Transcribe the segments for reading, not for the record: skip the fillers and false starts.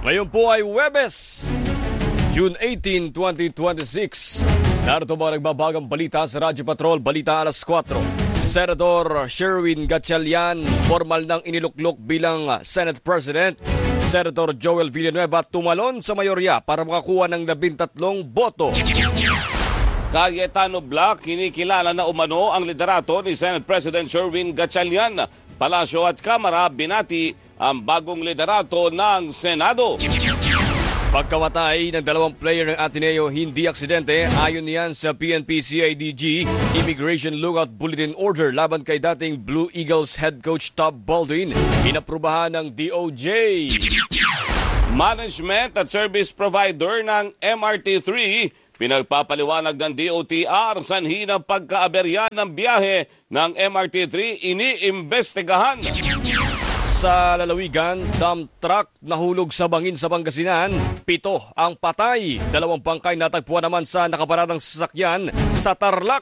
Ngayon po ay Huwebes, June 18, 2026. Narito ba nagbabagang balita sa Radyo Patrol, Balita alas 4. Senador Sherwin Gatchalian, formal nang iniluklok bilang Senate President. Senator Joel Villanueva tumalon sa mayorya para makakuha ng 13 boto. Cayetano Black, kinikilala na umano ang liderato ni Senate President Sherwin Gatchalian. Palasyo at Kamara binati ang bagong liderato ng Senado. Pagkamatay ng dalawang player ng Ateneo, hindi aksidente. Ayon niyan sa PNP-CIDG Immigration Lookout Bulletin Order laban kay dating Blue Eagles head coach Todd Baldwin. Inaprubahan ng DOJ. Management at service provider ng MRT-3 pinagpapaliwanag ng DOTR sanhi ng pagkaaberya ng biyahe ng MRT-3 iniimbestigahan. Sa lalawigan, dump truck nahulog sa bangin sa Pangasinan. 7 ang patay. 2 bangkay natagpuan naman sa nakaparadang sasakyan sa Tarlac.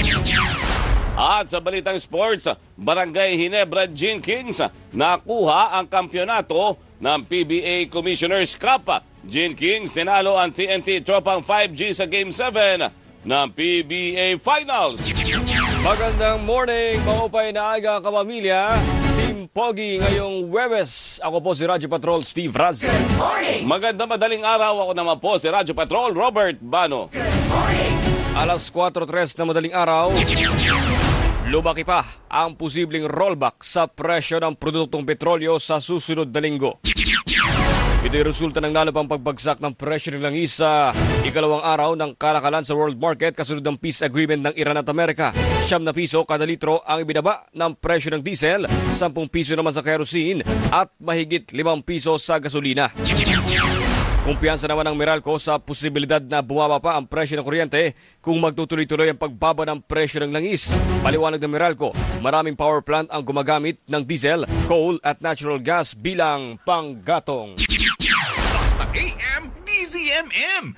At sa balitang sports, Barangay Ginebra Jenkins nakuha ang kampyonato ng PBA Commissioner's Cup. Jenkins tinalo ang TNT Tropang 5G sa Game 7 ng PBA Finals. Magandang morning, maupay na aga kapamilya. Team Pogi ngayong Huwebes. Ako po si Radyo Patrol, Steve Raz. Good morning! Magandang madaling araw, ako naman po si Radyo Patrol, Robert Bano. Good morning! Alas 4:03 na madaling araw. Lumaki pa ang posibleng rollback sa presyo ng produktong petrolyo sa susunod na linggo. Ito'y resulta ng lalabang pagbagsak ng presyo ng langis sa ikalawang araw ng kalakalan sa world market kasunod ng peace agreement ng Iran at Amerika. 9 na piso kada litro ang ibinaba ng presyo ng diesel, 10 piso naman sa kerosene at mahigit 5 piso sa gasolina. Kumpiyansa naman ng Meralco sa posibilidad na bumaba pa ang presyo ng kuryente kung magtutuloy-tuloy ang pagbaba ng presyo ng langis. Paliwanag ng Meralco, maraming power plant ang gumagamit ng diesel, coal at natural gas bilang panggatong. Basta AM DZMM.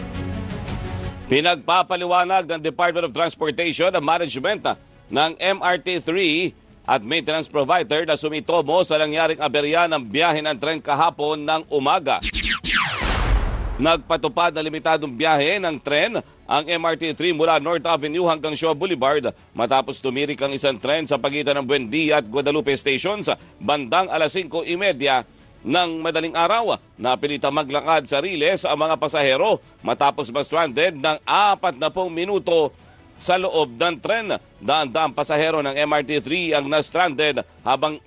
Pinagpapaliwanag ng Department of Transportation ang management ng MRT-3 at maintenance provider na sumitomo sa nangyaring aberya ng biyahe ng tren kahapon ng umaga. Nagpatupad na limitadong biyahe ng tren ang MRT-3 mula North Avenue hanggang Shaw Boulevard matapos tumirik ang isang tren sa pagitan ng Buendia at Guadalupe Stations bandang alas 5:30 ng madaling araw. Napilitang maglakad sa Riles ang mga pasahero matapos ma-stranded ng 40 minuto sa loob ng tren. Daan-daang pasahero ng MRT-3 ang na-stranded habang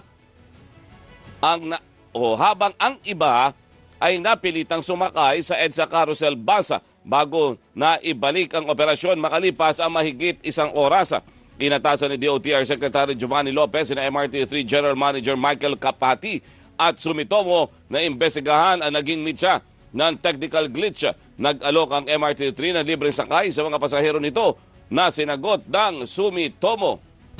ang iba ay napilitang sumakay sa EDSA Carousel Bus bago na ibalik ang operasyon makalipas ang mahigit 1 oras. Inatasan ni DOTR Secretary Giovanni Lopez na MRT-3 General Manager Michael Kapati at sumitomo na imbestigahan ang naging mitsa ng technical glitch. Nag-alok ang MRT-3 na libreng sakay sa mga pasahero nito na sinagot ng sumitomo.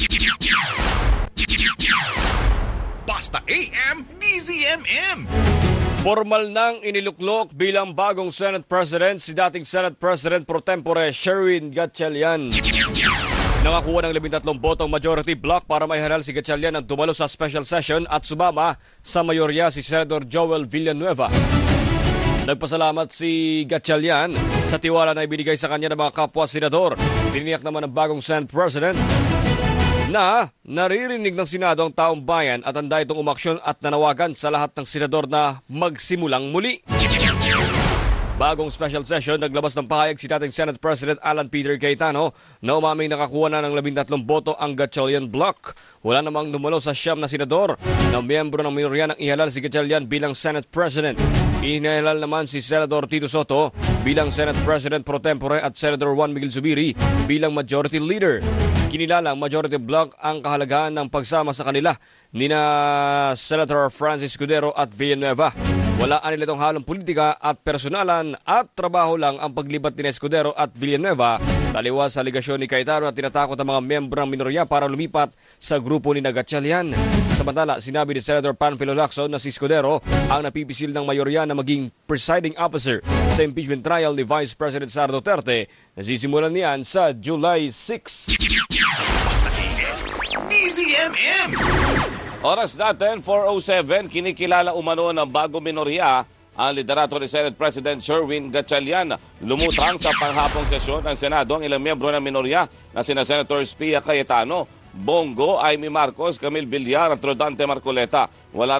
Basta AM DZMM. Formal nang iniluklok bilang bagong Senate President si dating Senate President pro tempore Sherwin Gatchalian. Nakakuha ng 13 botong majority block para maihalal si Gatchalian ang dumalo sa special session at sumama sa mayorya si Senator Joel Villanueva. Nagpasalamat si Gatchalian sa tiwala na ibinigay sa kanya ng mga kapwa-senador. Tiniyak naman ng bagong Senate President na naririnig ng Senado ang taong bayan at handa itong umaksyon at nanawagan sa lahat ng senador na magsimulang muli. Bagong special session, naglabas ng pahayag si dating Senate President Alan Peter Cayetano na umaming nakakuha na ng 13 boto ang Gatchalian block. Wala namang dumalo sa 9 na senador na miyembro ng minorya ng ihalal si Gatchalian bilang Senate President. Inihalal naman si Senator Tito Soto bilang Senate President pro tempore at Senator Juan Miguel Zubiri bilang Majority Leader. Kinilalang majority block ang kahalagahan ng pagsama sa kanila nina Senator Francis Escudero at Villanueva. Wala nila itong halong politika at personalan at trabaho lang ang paglibat ni Escudero at Villanueva taliwas sa aligasyon ni Cayetano at tinatakot ang mga miyembro ng minorya para lumipat sa grupo ni Gatchalian. Samantala, sinabi ni Senator Panfilo Lacson na si Escudero ang napipisil ng mayorya na maging presiding officer sa impeachment trial ni Vice President Sara Duterte na sisimulan niyan sa July 6. Basta AM DZMM. Oras natin, 4:07, kinikilala umano ng bago minorya ang liderato ni Senate President Sherwin Gatchalian. Lumutang sa panghapong sesyon ng Senado ang ilang miyembro ng minorya na sina Senators Pia Cayetano, Bongo, Amy Marcos, Camille Villar at Rodante Marcoleta. Wala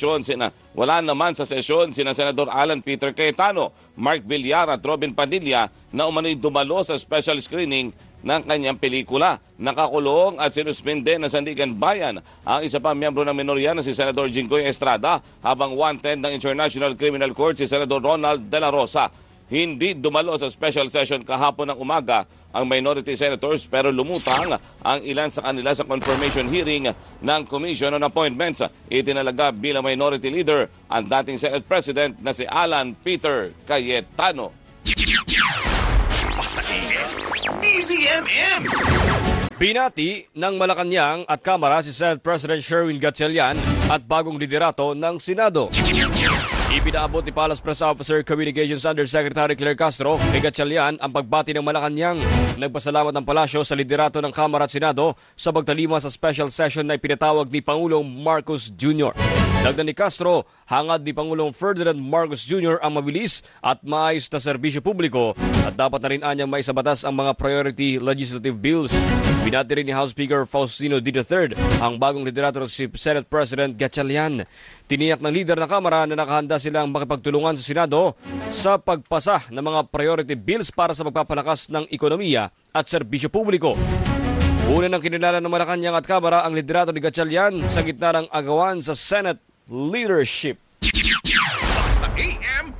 naman sa sesyon sina Senador Alan Peter Cayetano, Mark Villar at Robin Padilla na umano'y dumalo sa special screening ng kanyang pelikula. Nakakulong at sinuspinde na Sandigan Bayan ang isa pang miyembro ng minorya na si Senador Jinggoy Estrada, habang wanted ng International Criminal Court si Senador Ronald De La Rosa. Hindi dumalo sa special session kahapon ng umaga ang minority senators, pero lumutang ang ilan sa kanila sa confirmation hearing ng Commission on Appointments. Itinalaga bilang minority leader ang dating Senate President na si Alan Peter Cayetano. Basta AM, DZMM. Binati ng Malacanang at Kamara si Senate President Sherwin Gatchalian at bagong liderato ng Senado. Ipinaabot ni Palace Press Officer Communications Undersecretary Claire Castro kay Gatchalian ang pagbati ng Malacanang. Nagpasalamat ng palasyo sa liderato ng Kamara at Senado sa pagtalima sa special session na ipinatawag ni Pangulong Marcos Jr. Dagdag ni Castro, hangad ni Pangulong Ferdinand Marcos Jr. ang mabilis at maayos na serbisyo publiko at dapat na rin anyang maisabatas ang mga priority legislative bills. Binati rin ni House Speaker Faustino D. III ang bagong liderato si Senate President Gatchalian. Tiniyak ng lider ng Kamara na nakahanda silang makipagtulungan sa Senado sa pagpasa ng mga priority bills para sa pagpapalakas ng ekonomiya at serbisyo publiko. Una nang kinilala ng Malacanang at Kamara ang liderato ni Gatchalian sa gitna ng agawan sa Senate leadership. Basta AM,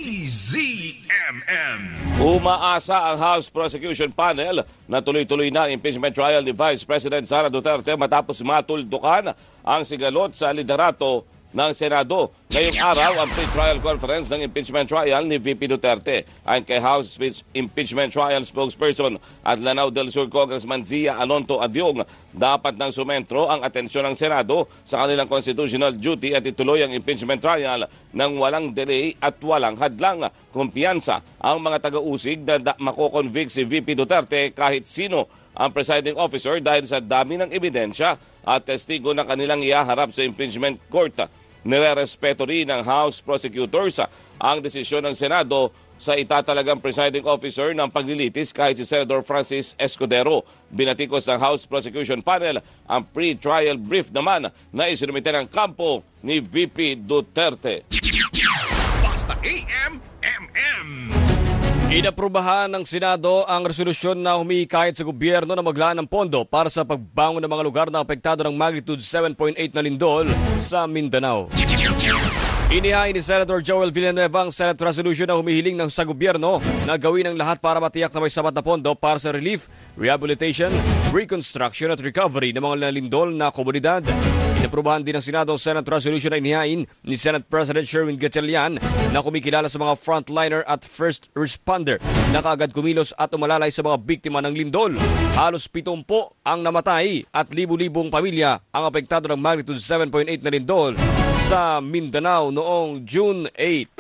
DZMM. Umaasa ang House Prosecution Panel na tuloy-tuloy na impeachment trial ni Vice President Sara Duterte matapos matuldukan ang sigalot sa liderato ng Senado. Ngayong araw, ang pre-trial conference ng impeachment trial ni VP Duterte. Ayon kay House Impeachment Trial spokesperson at Lanao del Sur Congressman Zia Alonto Adyong, dapat nang sumentro ang atensyon ng Senado sa kanilang constitutional duty at ituloy ang impeachment trial ng walang delay at walang hadlang. Kumpiyansa ang mga taga-usig na mako-convict si VP Duterte kahit sino ang presiding officer dahil sa dami ng ebidensya at testigo na kanilang ihaharap sa impeachment court. Nirerespeto rin ng House prosecutors ang desisyon ng Senado sa itatalagang presiding officer ng paglilitis kahit si Senator Francis Escudero. Binatikos ng House Prosecution Panel ang pre-trial brief naman na isinumite ng kampo ni VP Duterte. Basta AM, MM. Inaprubahan ng Senado ang resolusyon na humihikayat sa gobyerno na maglaan ng pondo para sa pagbangon ng mga lugar na apektado ng magnitude 7.8 na lindol sa Mindanao. Inihain ni Senator Joel Villanueva ang Senate resolution na humihiling sa gobyerno na gawin ang lahat para matiyak na may sapat na pondo para sa relief, rehabilitation, reconstruction at recovery ng mga nalindol na komunidad. Inaprubahan din ng Senado ang Senate resolution na inihain ni Senate President Sherwin Gatchalian na kumikilala sa mga frontliner at first responder na kaagad kumilos at umalalay sa mga biktima ng lindol. Halos 70 ang namatay at libu-libong pamilya ang apektado ng magnitude 7.8 na lindol sa Mindanao noong June 8.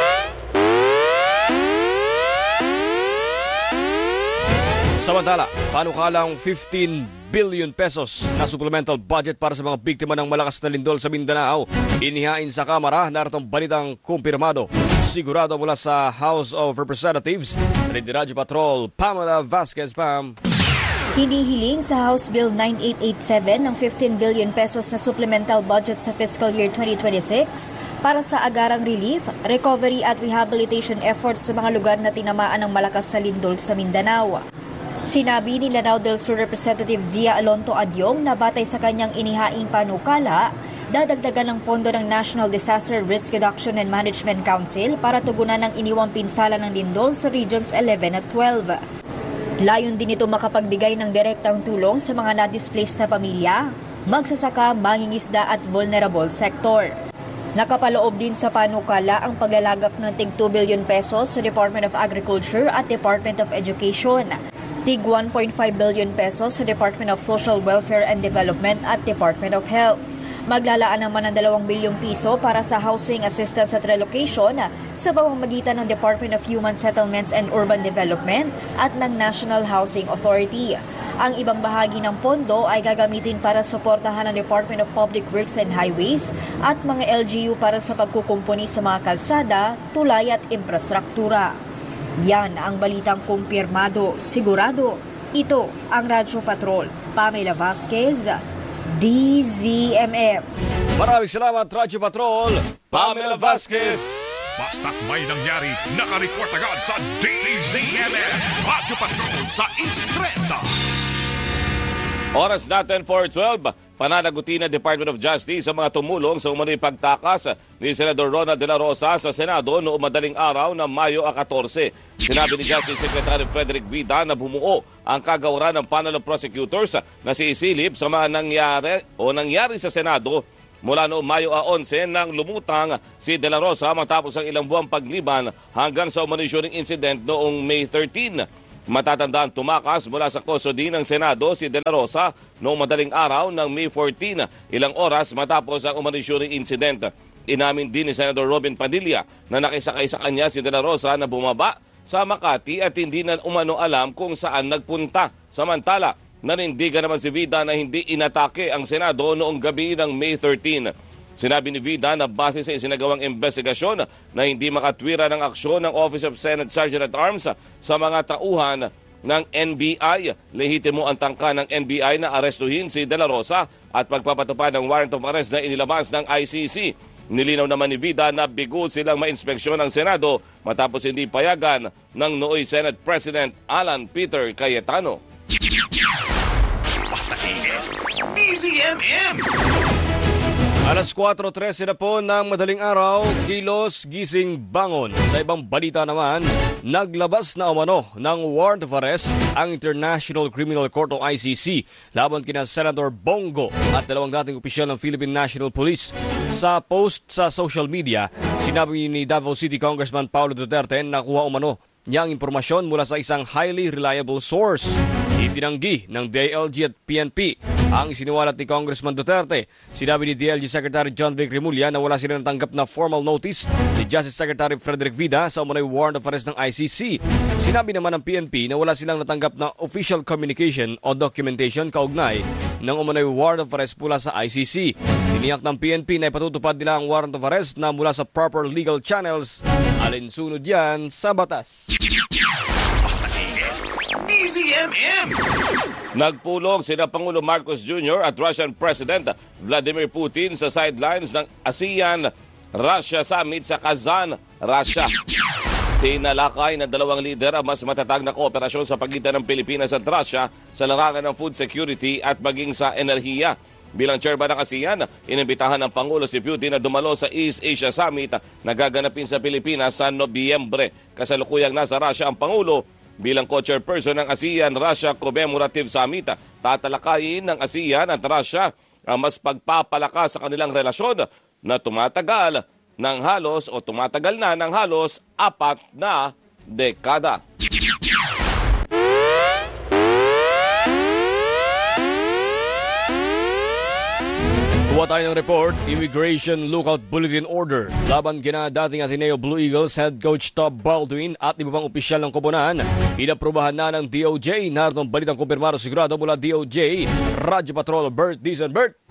Samantala, panukalang 15 billion pesos na supplemental budget para sa mga biktima ng malakas na lindol sa Mindanao. Inihain sa Kamara, naritong balitang kumpirmado. Sigurado mula sa House of Representatives, Radyo Patrol, Pamela Vasquez, Pam. Hinihiling sa House Bill 9887 ng 15 billion pesos na supplemental budget sa fiscal year 2026 para sa agarang relief, recovery at rehabilitation efforts sa mga lugar na tinamaan ng malakas na lindol sa Mindanao. Sinabi ni Lanao del Sur Representative Zia Alonto Adyong na batay sa kanyang inihaing panukala, dadagdagan ng pondo ng National Disaster Risk Reduction and Management Council para tugunan ang iniwang pinsala ng lindol sa Regions 11 at 12. Layon din ito makapagbigay ng direktang tulong sa mga na-displaced na pamilya, magsasaka, mangingisda at vulnerable sector. Nakapaloob din sa panukala ang paglalagak ng tig 2 billion pesos sa Department of Agriculture at Department of Education, tig 1.5 billion pesos sa Department of Social Welfare and Development at Department of Health. Maglalaan naman ng 2 bilyong piso para sa housing assistance at relocation sa pamamagitan ng Department of Human Settlements and Urban Development at ng National Housing Authority. Ang ibang bahagi ng pondo ay gagamitin para suportahan ng Department of Public Works and Highways at mga LGU para sa pagkukumpuni sa mga kalsada, tulay at infrastruktura. Yan ang balitang kumpirmado, sigurado. Ito ang Radyo Patrol. Pamela Vasquez, DZMM. Maraming salamat, Radyo Patrol. Pamela Vasquez. Basta't may nangyari, nakareport agad sa DZMM. Radyo Patrol sa Instrenta. Oras natin for 12. Pananagutin ng Department of Justice sa mga tumulong sa umano'y pagtakas ni Senador Ronald De La Rosa sa Senado noong madaling araw ng Mayo 14. Sinabi ni Justice Secretary Frederick Vida na bumuo ang kagawaran ng panel of prosecutors na sisilip sa mga nangyari sa Senado mula noong Mayo 11 nang lumutang si De La Rosa matapos ang ilang buwang pagliban hanggang sa umano'y shooting incident noong May 13. Matatandaan tumakas mula sa custody ng Senado si De La Rosa noong madaling araw ng May 14, ilang oras matapos ang umano'y shooting incident. Inamin din ni Senator Robin Padilla na nakisakay sa kanya si De La Rosa na bumaba sa Makati at hindi na umano alam kung saan nagpunta. Samantala, nanindigan naman si Vida na hindi inatake ang Senado noong gabi ng May 13. Sinabi ni Vida na base sa isinagawang investigasyon na hindi makatwira ng aksyon ng Office of Senate Sergeant-at-Arms sa mga tauhan ng NBI. Lehitimo ang tangka ng NBI na arestuhin si De La Rosa at pagpapatupad ng warrant of arrest na inilabas ng ICC. Nilinaw naman ni Vida na bigo silang mainspeksyon ng Senado matapos hindi payagan ng nooy Senate President Alan Peter Cayetano. Basta DZMM. Alas 4:13 na po ng madaling araw, kilos, gising, bangon. Sa ibang balita naman, naglabas na umano ng warrant of arrest ang International Criminal Court o ICC laban kina Senator Bongo at dalawang dating opisyal ng Philippine National Police. Sa post sa social media, sinabi ni Davao City Congressman Paulo Duterte na nakuha umano niya ang impormasyon mula sa isang highly reliable source. Itinanggi ng DILG at PNP ang isiniwalat ni Congressman Duterte. Sinabi ni DILG Secretary John Vic Remulla na wala silang natanggap na formal notice ni Justice Secretary Frederick Vida sa umano'y warrant of arrest ng ICC. Sinabi naman ng PNP na wala silang natanggap na official communication o documentation kaugnay ng umano'y warrant of arrest mula sa ICC. Tiniyak ng PNP na ipatutupad nila ang warrant of arrest na mula sa proper legal channels. Alinsunod yan sa batas. Basta DZMM. Nagpulong sina Pangulo Marcos Jr. at Russian President Vladimir Putin sa sidelines ng ASEAN-Russia Summit sa Kazan, Russia. Tinalakay ng dalawang lider ang mas matatag na kooperasyon sa pagitan ng Pilipinas at Russia sa larangan ng food security at maging sa enerhiya. Bilang chairman ng ASEAN, inimbitahan ng Pangulo si Putin na dumalo sa East Asia Summit na gaganapin sa Pilipinas sa Nobyembre. Kasalukuyang nasa Russia ang Pangulo. Bilang co-chairperson ng ASEAN-Russia Commemorative Summit, tatalakayin ng ASEAN at Russia ang mas pagpapalakas sa kanilang relasyon na tumatagal na ng halos 4 na dekada. Kuha tayo ng report, Immigration Lookout Bulletin Order laban kina dating Ateneo Blue Eagles head coach Tab Baldwin at iba pang opisyal ng koponan. Inaprubahan na ng DOJ. Narito ang balitang kumpirmado sigurado mula DOJ. Radyo Patrol, Bert Dizon. Bert!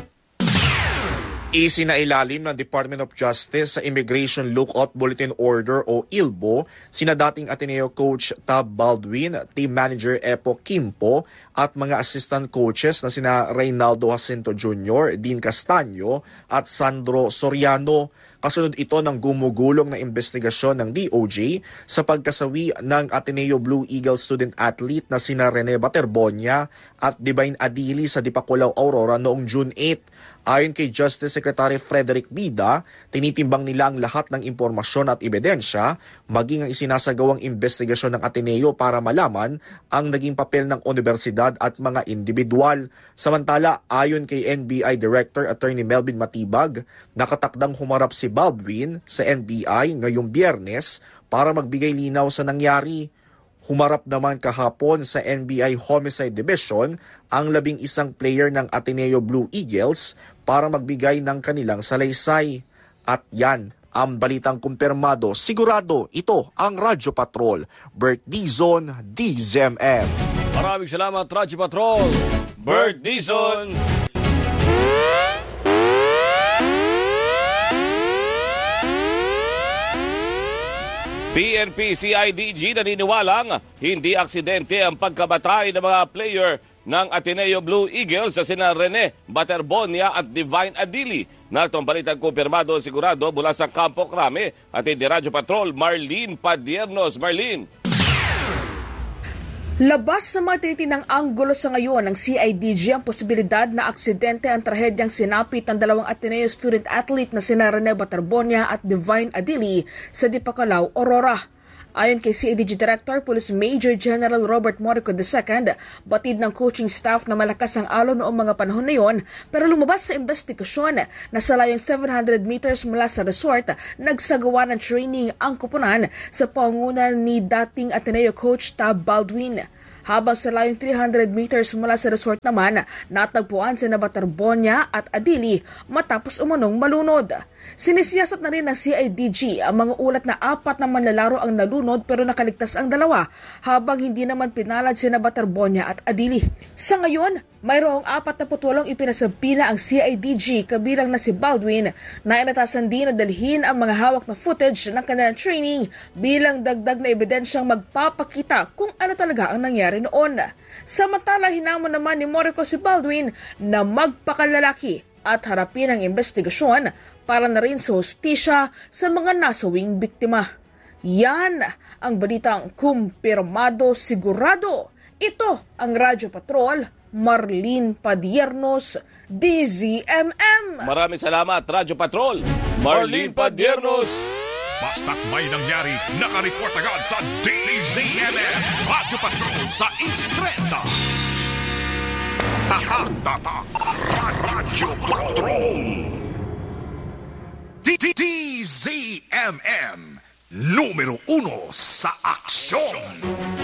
Isinailalim ng Department of Justice sa Immigration Lookout Bulletin Order o ILBO sina dating Ateneo coach Tab Baldwin, team manager Epo Kimpo at mga assistant coaches na sina Reynaldo Jacinto Jr., Dean Castaño at Sandro Soriano. Kasunod ito ng gumugulong na investigasyon ng DOJ sa pagkasawi ng Ateneo Blue Eagle student athlete na sina Rene Baterbonia at Divine Adili sa Dipakulaw, Aurora noong June 8. Ayon kay Justice Secretary Frederick Vida, tinitimbang nila ang lahat ng impormasyon at ebidensya, maging ang isinasagawang investigasyon ng Ateneo para malaman ang naging papel ng universidad at mga individual. Samantala, ayon kay NBI Director Attorney Melvin Matibag, nakatakdang humarap si Baldwin sa NBI ngayong Biyernes para magbigay linaw sa nangyari. Humarap naman kahapon sa NBI Homicide Division ang 11 player ng Ateneo Blue Eagles para magbigay ng kanilang salaysay. At yan Ang balitang kumpirmado, sigurado, ito ang Radyo Patrol. Bert Dizon, DZMM. Maraming salamat, Radyo Patrol. Bert Dizon. PNP CIDG naniniwalang hindi aksidente ang pagkabatay ng mga player ng Ateneo Blue Eagles sa sina Rene Baterbonia at Divine Adili. Narito ang balitang kumpirmado sigurado mula sa Campo Crame at hindi Radyo Patrol, Marlene Padiernos. Marlene. Labas sa matitinang anggulo sa ngayon ng CIDG ang posibilidad na aksidente ang trahedyang sinapit ng dalawang Ateneo student athlete na sina Rene Baterbonia at Divine Adili sa Dipacalaw, Aurora. Ayon kay CIDG Director Police Major General Robert Morico II, batid ng coaching staff na malakas ang alon noong mga panahon na yon, pero lumabas sa investigasyon na sa layong 700 meters mula sa resort, nagsagawa ng training ang koponan sa pangunan ni dating Ateneo coach Tab Baldwin. Habang sa layong 300 meters mula sa resort naman, natagpuan sina Baterbonia at Adili matapos umanong malunod. Sinisiyasat na rin ng CIDG ang mga ulat na 4 na manlalaro ang nalunod pero nakaligtas ang 2, habang hindi naman pinalad sina Baterbonia at Adili. Sa ngayon, mayroong 48 ipinasabina ang CIDG kabilang na si Baldwin na inatasan din na dalhin ang mga hawak na footage ng kanilang training bilang dagdag na ebidensyang magpapakita kung ano talaga ang nangyari noon. Samantala, hinamon naman ni Morico si Baldwin na magpakalalaki at harapin ang investigasyon para na rin sa hustisya sa mga nasawing biktima. Yan ang balitang kumpirmado sigurado. Ito ang Radyo Patrol, Marlene Padiernos, DZMM. Maraming salamat, Radyo Patrol, Marlene Padiernos. Basta't may nangyari, nakareport agad sa DZMM. Radyo Patrol sa Instrenta. Tatak, Radyo Patrol. DZMM, numero 1 sa aksyon.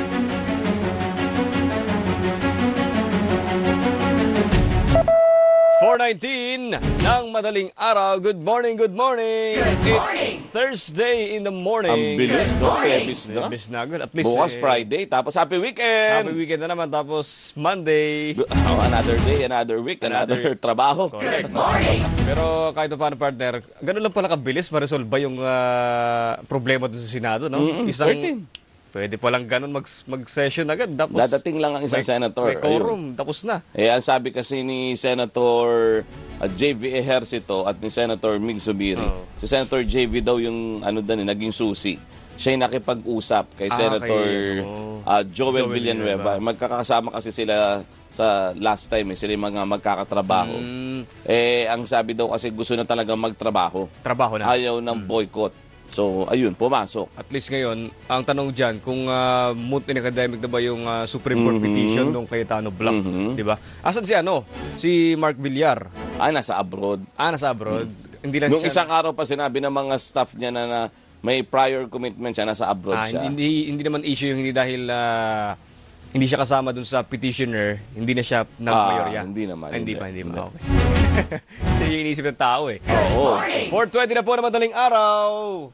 .4:19 ng madaling araw. Good morning, good morning. It's Thursday in the morning. Ang bilis, no? Kebis na. Bilis na agad. At least, Bukas Friday, tapos happy weekend. happy weekend na naman. Tapos Monday. Another day, another week, another trabaho. Correct. Pero kahit paano, partner, ganun lang pala kabilis ma-resolve yung problema doon sa Senado, no? Isang 13. Pwede palang ganun mag-session agad. Tapos, Dadating lang ang isang senator. May quorum. Tapos na. Ang sabi kasi ni Senator JV Ejercito at ni Senator Mig Zubiri, si Senator JV daw yung naging susi. Siya yung nakipag-usap kay Senator Joel Villanueva. Magkakasama kasi sila sa last time. Sila yung mga magkakatrabaho. Ang sabi daw kasi gusto na talaga magtrabaho. Trabaho na. Ayaw ng boycott. So, ayun, pumasok. At least ngayon, ang tanong dyan, kung moot in academic na ba yung Supreme Court petition nung Cayetano Block, di ba? Asan si Mark Villar? Nasa abroad. Nasa abroad. Hindi lang Nung isang araw pa sinabi ng mga staff niya na may prior commitment siya, nasa abroad siya. Hindi naman issue yung hindi dahil hindi siya kasama dun sa petitioner, hindi na siya nag-mayorya. Hindi naman. Hindi pa. Okay. Siya yung iniisip ng tao eh. Oo. 4:20 na po na madaling araw.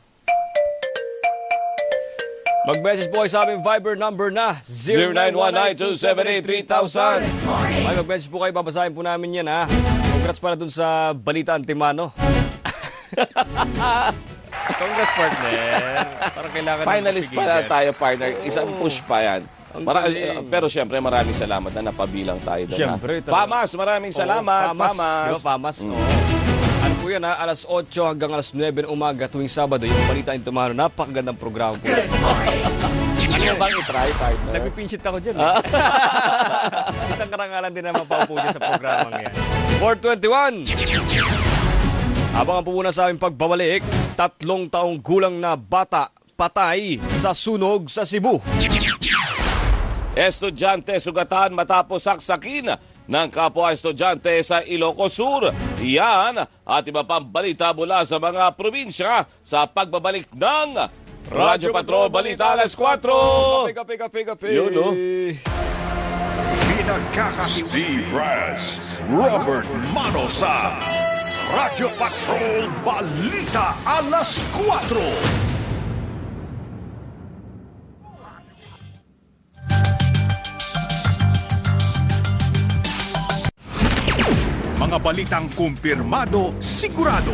Mag-message po kayo sa aming Viber number na 0919-278-3000. May mag-message po kayo, babasahin po namin yan ha. Congrats para dun sa Balita Antimano. Congrats, partner. Parang kailangan Finalist pa na tayo, partner. Isang push pa yan. Pero siyempre maraming salamat na napabilang tayo doon. Siyempre. Famas, maraming salamat. Famas. Famas. Ano po yan ha? Alas 8 hanggang alas 9 ng umaga tuwing Sabado. Yung Balita Antimano. Napakagandang programa po. Ano yung bang i-try, partner? Nagpipinsit ako dyan. Isang karangalan din naman paupo dyan sa programang yan. 4:21. Habang ang pumuna sa aming pagbabalik, 3 taong gulang na bata patay sa sunog sa Cebu. Estudyante sugatan matapos saksakin ng kapwa estudyante sa Ilocos Sur. Yan at iba pang balita mula sa mga probinsya sa pagbabalik ng Radyo Patrol Balita alas 4. Kape. Yun, no? Steve Brass, Robert Manosa, Radyo Patrol Balita Alas 4. Mga balitang kumpirmado, sigurado,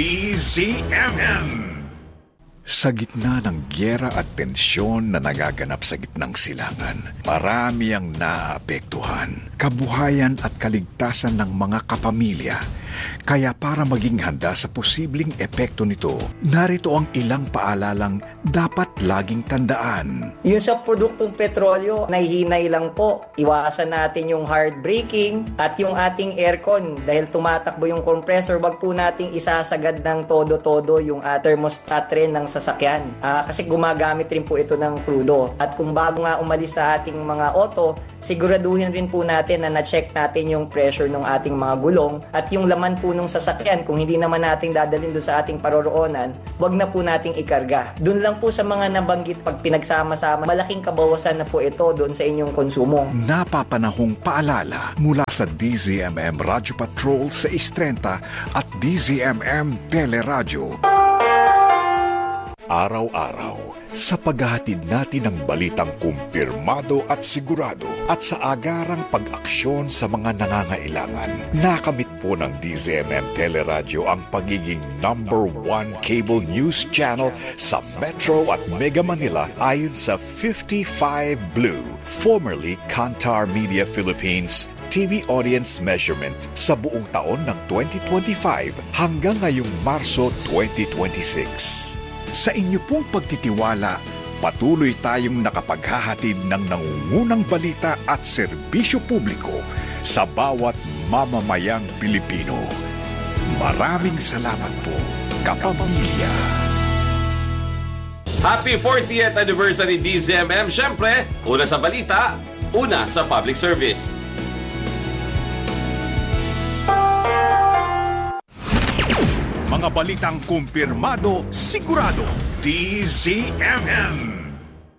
DZMM. Sa gitna ng gyera at tensyon na nagaganap sa gitnang silangan, marami ang naapektuhan, kabuhayan at kaligtasan ng mga kapamilya. Kaya para maging handa sa posibleng epekto nito, narito ang ilang paalalang dapat laging tandaan. Yung sa produktong petrolyo, nahihinay lang po. Iwasan natin yung hard braking at yung ating aircon dahil tumatakbo yung compressor, wag po nating isasagad ng todo-todo yung thermostat rin ng sasakyan. Kasi gumagamit rin po ito ng krudo. At kung bago nga umalis sa ating mga auto, siguraduhin rin po natin na na-check natin yung pressure ng ating mga gulong at yung laman po nung sasakyan. Kung hindi naman natin dadalhin doon sa ating paroroonan, wag na po nating ikarga. Doon lang po sa mga nabanggit, pag pinagsama-sama, malaking kabawasan na po ito doon sa inyong konsumo. Napapanahong paalala mula sa DZMM Radyo Patrol sa 630 at DZMM Teleradyo. Araw-araw, sa paghahatid natin ng balitang kumpirmado at sigurado at sa agarang pag-aksyon sa mga nangangailangan, nakamit po ng DZMM Teleradyo ang pagiging #1 cable news channel sa Metro at Mega Manila ayon sa 55 Blue, formerly Kantar Media Philippines TV audience measurement sa buong taon ng 2025 hanggang ngayong Marso 2026. Sa inyo pong pagtitiwala, patuloy tayong nakapaghahatid ng nangungunang balita at serbisyo publiko sa bawat mamamayang Pilipino. Maraming salamat po, kapamilya. Happy 40th anniversary DZMM. Siyempre, una sa balita, una sa public service. Mga balitang kumpirmado, sigurado, DZMM.